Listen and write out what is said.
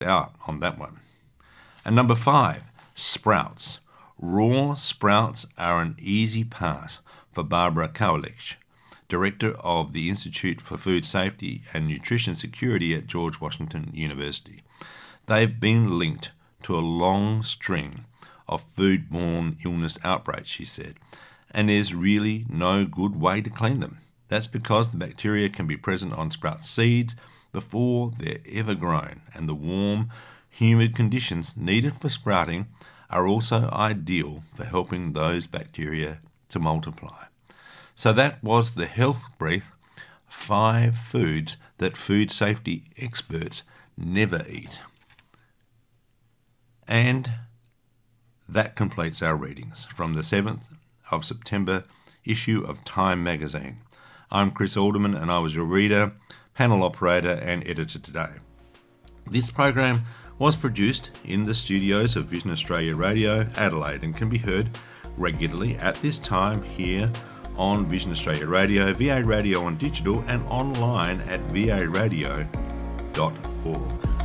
out on that one. And number 5, sprouts. Raw sprouts are an easy pass for Barbara Kowalik, Director of the Institute for Food Safety and Nutrition Security at George Washington University. They've been linked to a long string of foodborne illness outbreaks, she said, and there's really no good way to clean them. That's because the bacteria can be present on sprout seeds before they're ever grown, and the warm, humid conditions needed for sprouting are also ideal for helping those bacteria to multiply. So that was the health brief, 5 foods that food safety experts never eat. And that completes our readings from the 7th of September issue of Time magazine. I'm Chris Alderman and I was your reader, panel operator and editor today. This program was produced in the studios of Vision Australia Radio, Adelaide, and can be heard regularly at this time here on Vision Australia Radio, VA Radio on digital, and online at varadio.org.